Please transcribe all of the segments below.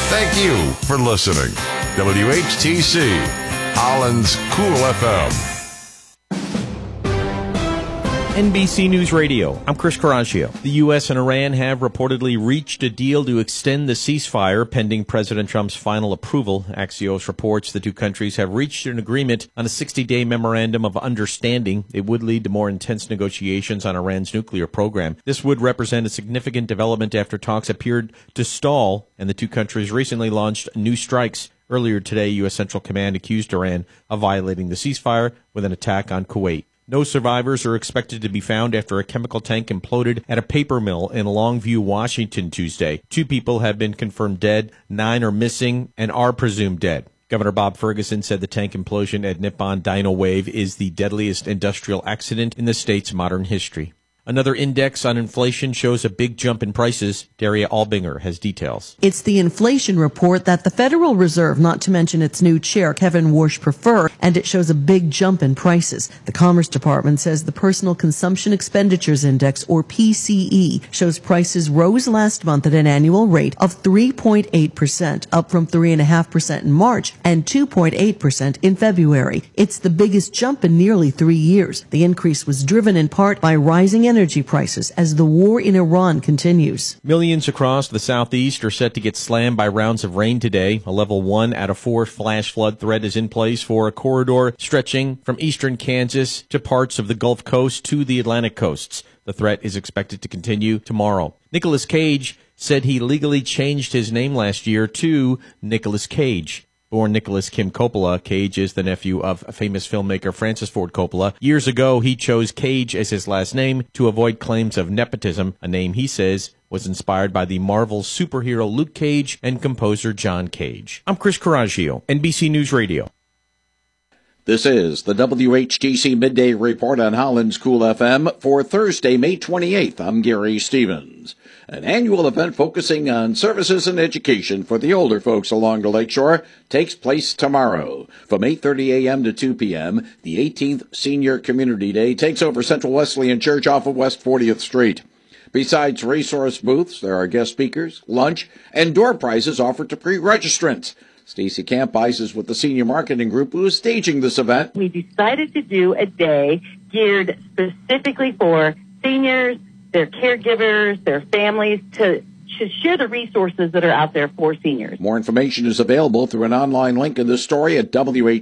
Thank you for listening. WHTC, Holland's Cool FM. NBC News Radio. I'm Chris Coraggio. The U.S. and Iran have reportedly reached a deal to extend the ceasefire pending President Trump's final approval. Axios reports the two countries have reached an agreement on a 60-day memorandum of understanding. It would lead to more intense negotiations on Iran's nuclear program. This would represent a significant development after talks appeared to stall, and the two countries recently launched new strikes. Earlier today, U.S. Central Command accused Iran of violating the ceasefire with an attack on Kuwait. No survivors are expected to be found after a chemical tank imploded at a paper mill in Longview, Washington, Tuesday. 2 people have been confirmed dead, 9 are missing and are presumed dead. Governor Bob Ferguson said the tank implosion at Nippon Dino Wave is the deadliest industrial accident in the state's modern history. Another index on inflation shows a big jump in prices. Daria Albinger has details. It's the inflation report that the Federal Reserve, not to mention its new chair, Kevin Warsh, prefer, and it shows a big jump in prices. The Commerce Department says the Personal Consumption Expenditures Index, or PCE, shows prices rose last month at an annual rate of 3.8%, up from 3.5% in March and 2.8% in February. It's the biggest jump in nearly 3 years. The increase was driven in part by rising energy prices as the war in Iran continues. Millions across the southeast are set to get slammed by rounds of rain today. A level 1 out of 4 flash flood threat is in place for a corridor stretching from eastern Kansas to parts of the Gulf Coast to the Atlantic coasts. The threat is expected to continue tomorrow. Nicolas Cage said he legally changed his name last year to Nicolas Cage. Born Nicholas Kim Coppola, Cage is the nephew of famous filmmaker Francis Ford Coppola. Years ago, he chose Cage as his last name to avoid claims of nepotism, a name he says was inspired by the Marvel superhero Luke Cage and composer John Cage. I'm Chris Coraggio, NBC News Radio. This is the WHTC Midday Report on Holland's Cool FM for Thursday, May 28th. I'm Gary Stevens. An annual event focusing on services and education for the older folks along the lakeshore takes place tomorrow. From 8:30 a.m. to 2 p.m., the 18th Senior Community Day takes over Central Wesleyan Church off of West 40th Street. Besides resource booths, there are guest speakers, lunch, and door prizes offered to pre-registrants. Stacy Campice is with the Senior Marketing Group, who is staging this event. We decided to do a day geared specifically for seniors, their caregivers, their families, to share the resources that are out there for seniors. More information is available through an online link in this story at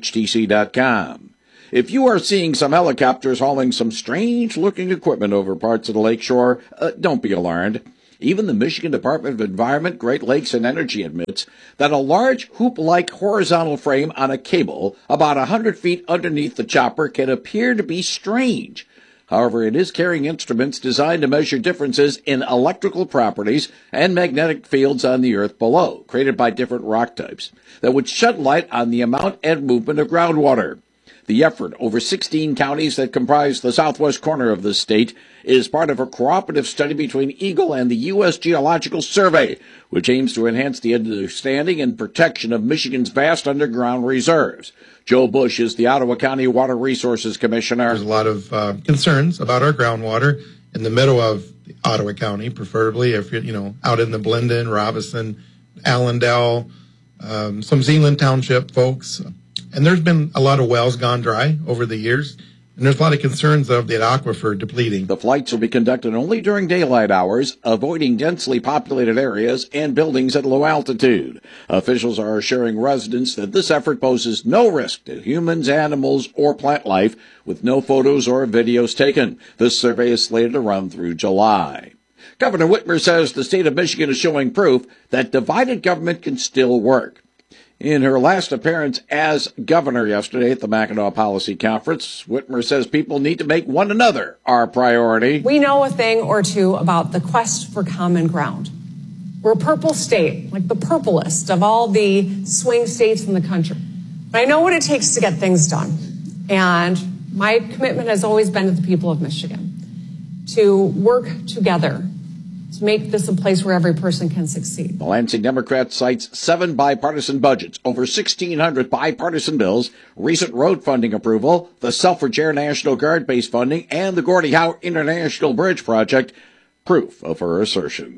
WHTC.com. If you are seeing some helicopters hauling some strange-looking equipment over parts of the lakeshore, don't be alarmed. Even the Michigan Department of Environment, Great Lakes, and Energy admits that a large hoop-like horizontal frame on a cable about 100 feet underneath the chopper can appear to be strange. However, it is carrying instruments designed to measure differences in electrical properties and magnetic fields on the earth below, created by different rock types, that would shed light on the amount and movement of groundwater. The effort over 16 counties that comprise the southwest corner of the state is part of a cooperative study between Eagle and the U.S. Geological Survey, which aims to enhance the understanding and protection of Michigan's vast underground reserves. Joe Bush is the Ottawa County Water Resources Commissioner. There's a lot of concerns about our groundwater in the middle of Ottawa County, preferably if you're, out in the Blendon, Robinson, Allendale, some Zeeland Township folks. And there's been a lot of wells gone dry over the years, and there's a lot of concerns of the aquifer depleting. The flights will be conducted only during daylight hours, avoiding densely populated areas and buildings at low altitude. Officials are assuring residents that this effort poses no risk to humans, animals, or plant life, with no photos or videos taken. This survey is slated to run through July. Governor Whitmer says the state of Michigan is showing proof that divided government can still work. In her last appearance as governor yesterday at the Mackinac Policy Conference, Whitmer says people need to make one another our priority. We know a thing or two about the quest for common ground. We're a purple state, like the purplest of all the swing states in the country. But I know what it takes to get things done. And my commitment has always been to the people of Michigan to work together to make this a place where every person can succeed. The Lansing Democrat cites 7 bipartisan budgets, over 1,600 bipartisan bills, recent road funding approval, the Selfridge Air National Guard base funding, and the Gordie Howe International Bridge project, proof of her assertions.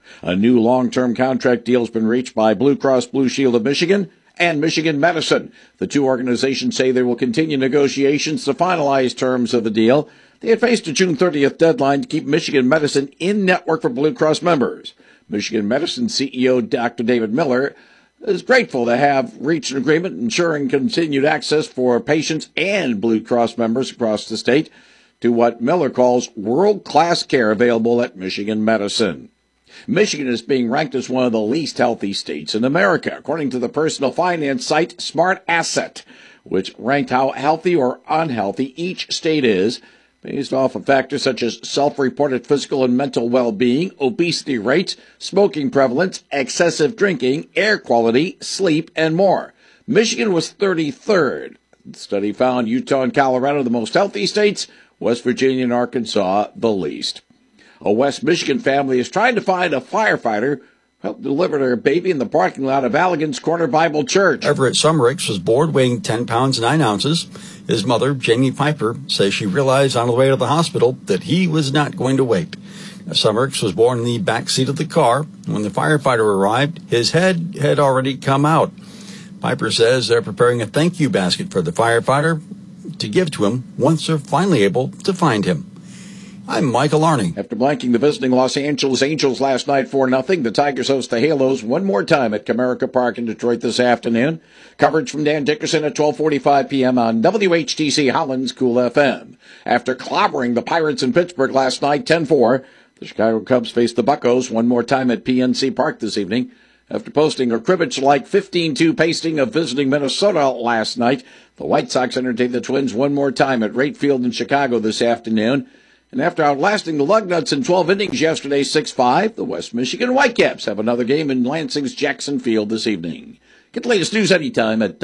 A new long-term contract deal has been reached by Blue Cross Blue Shield of Michigan and Michigan Medicine. The two organizations say they will continue negotiations to finalize terms of the deal. They had faced a June 30th deadline to keep Michigan Medicine in network for Blue Cross members. Michigan Medicine CEO Dr. David Miller is grateful to have reached an agreement ensuring continued access for patients and Blue Cross members across the state to what Miller calls world-class care available at Michigan Medicine. Michigan is being ranked as one of the least healthy states in America, according to the personal finance site Smart Asset, which ranked how healthy or unhealthy each state is based off of factors such as self-reported physical and mental well-being, obesity rates, smoking prevalence, excessive drinking, air quality, sleep, and more. Michigan was 33rd. The study found Utah and Colorado the most healthy states, West Virginia and Arkansas the least. A West Michigan family is trying to find a firefighter who helped deliver their baby in the parking lot of Allegan's Corner Bible Church. Everett Summerichs was born weighing 10 pounds 9 ounces. His mother, Jamie Piper, says she realized on the way to the hospital that he was not going to wait. Summerichs was born in the back seat of the car. When the firefighter arrived, his head had already come out. Piper says they're preparing a thank you basket for the firefighter to give to him once they're finally able to find him. I'm Michael Arning. After blanking the visiting Los Angeles Angels last night 4-0, the Tigers host the Halos one more time at Comerica Park in Detroit this afternoon. Coverage from Dan Dickerson at 12:45 p.m. on WHTC Holland's Cool FM. After clobbering the Pirates in Pittsburgh last night 10-4, the Chicago Cubs face the Buccos one more time at PNC Park this evening. After posting a cribbage-like 15-2 pasting of visiting Minnesota last night, the White Sox entertain the Twins one more time at Rate Field in Chicago this afternoon. And after outlasting the Lugnuts in 12 innings yesterday 6-5, the West Michigan Whitecaps have another game in Lansing's Jackson Field this evening. Get the latest news anytime at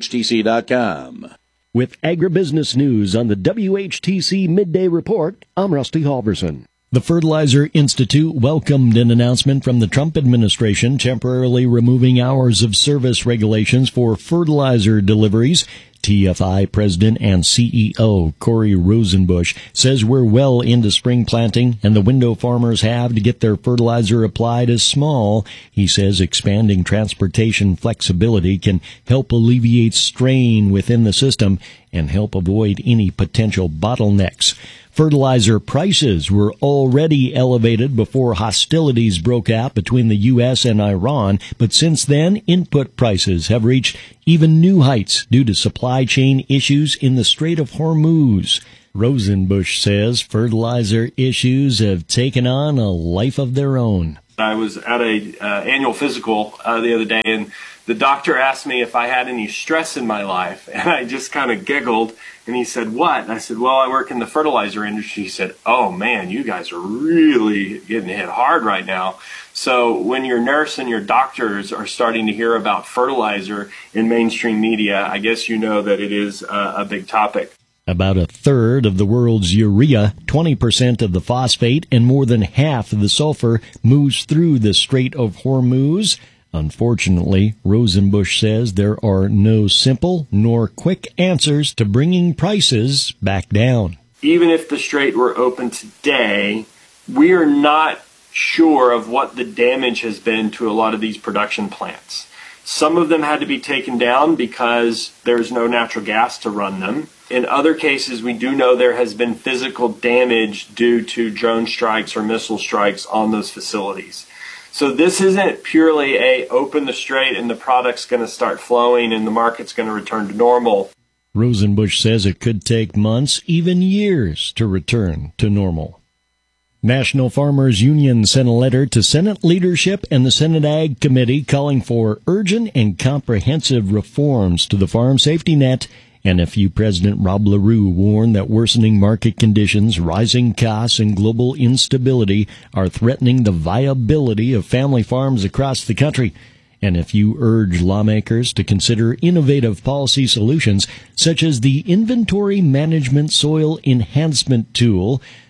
WHTC.com. With agribusiness news on the WHTC Midday Report, I'm Rusty Halverson. The Fertilizer Institute welcomed an announcement from the Trump administration temporarily removing hours of service regulations for fertilizer deliveries. TFI President and CEO Corey Rosenbusch says we're well into spring planting and the window farmers have to get their fertilizer applied is small. He says expanding transportation flexibility can help alleviate strain within the system and help avoid any potential bottlenecks. Fertilizer prices were already elevated before hostilities broke out between the U.S. and Iran, but since then, input prices have reached even new heights due to supply chain issues in the Strait of Hormuz. Rosenbusch says fertilizer issues have taken on a life of their own. I was at a annual physical the other day, and the doctor asked me if I had any stress in my life, and I just kind of giggled, and he said, "What?" And I said, "Well, I work in the fertilizer industry." He said, "Oh, man, you guys are really getting hit hard right now." So when your nurse and your doctors are starting to hear about fertilizer in mainstream media, I guess you know that it is a big topic. About a third of the world's urea, 20% of the phosphate, and more than half of the sulfur moves through the Strait of Hormuz. Unfortunately, Rosenbusch says there are no simple nor quick answers to bringing prices back down. Even if the strait were open today, we are not sure of what the damage has been to a lot of these production plants. Some of them had to be taken down because there's no natural gas to run them. In other cases, we do know there has been physical damage due to drone strikes or missile strikes on those facilities. So this isn't purely a open the strait and the product's going to start flowing and the market's going to return to normal. Rosenbusch says it could take months, even years, to return to normal. National Farmers Union sent a letter to Senate leadership and the Senate Ag Committee calling for urgent and comprehensive reforms to the farm safety net. NFU President Rob LaRue warned that worsening market conditions, rising costs, and global instability are threatening the viability of family farms across the country. NFU urged lawmakers to consider innovative policy solutions such as the Inventory Management Soil Enhancement Tool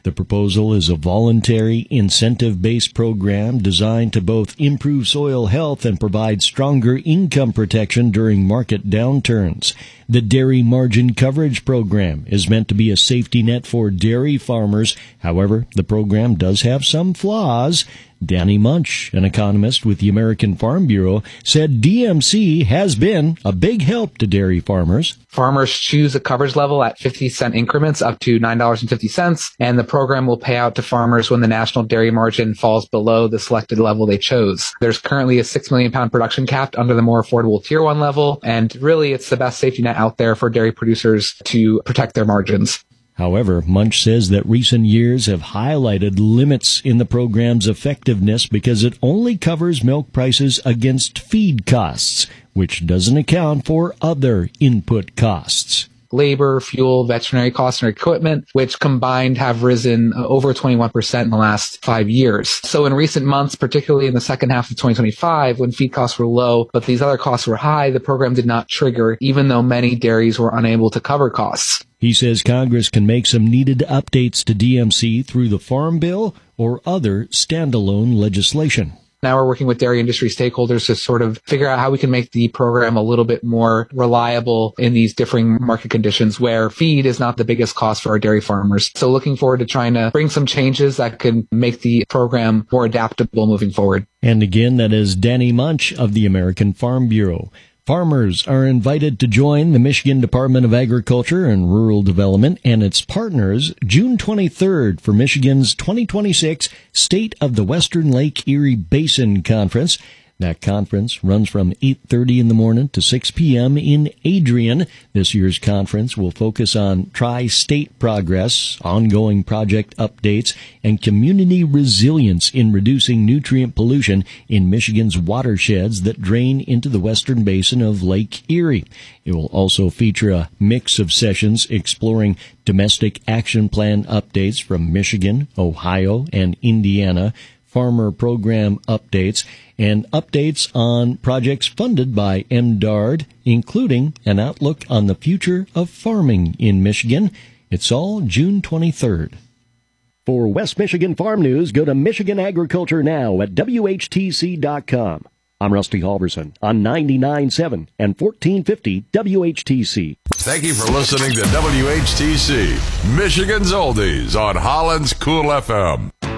The proposal is a voluntary incentive-based program designed to both improve soil health and provide stronger income protection during market downturns. The Dairy Margin Coverage Program is meant to be a safety net for dairy farmers. However, the program does have some flaws. Danny Munch, an economist with the American Farm Bureau, said DMC has been a big help to dairy farmers. Farmers choose a coverage level at 50-cent increments up to $9.50, and the program will pay out to farmers when the national dairy margin falls below the selected level they chose. There's currently a 6 million pound production cap under the more affordable Tier 1 level, and really it's the best safety net out there for dairy producers to protect their margins. However, Munch says that recent years have highlighted limits in the program's effectiveness because it only covers milk prices against feed costs, which doesn't account for other input costs. Labor, fuel, veterinary costs, and equipment, which combined have risen over 21% in the last 5 years. So in recent months, particularly in the second half of 2025, when feed costs were low, but these other costs were high, the program did not trigger, even though many dairies were unable to cover costs. He says Congress can make some needed updates to DMC through the Farm Bill or other standalone legislation. Now we're working with dairy industry stakeholders to sort of figure out how we can make the program a little bit more reliable in these differing market conditions where feed is not the biggest cost for our dairy farmers. So looking forward to trying to bring some changes that can make the program more adaptable moving forward. And again, that is Danny Munch of the American Farm Bureau. Farmers are invited to join the Michigan Department of Agriculture and Rural Development and its partners June 23rd for Michigan's 2026 State of the Western Lake Erie Basin Conference. That conference runs from 8:30 in the morning to 6 p.m. in Adrian. This year's conference will focus on tri-state progress, ongoing project updates, and community resilience in reducing nutrient pollution in Michigan's watersheds that drain into the western basin of Lake Erie. It will also feature a mix of sessions exploring domestic action plan updates from Michigan, Ohio, and Indiana, farmer program updates, and updates on projects funded by MDARD, including an outlook on the future of farming in Michigan. It's all June 23rd. For West Michigan Farm News, go to Michigan Agriculture Now at WHTC.com. I'm Rusty Halverson on 99.7 and 1450 WHTC. Thank you for listening to WHTC, Michigan's Oldies on Holland's Cool FM.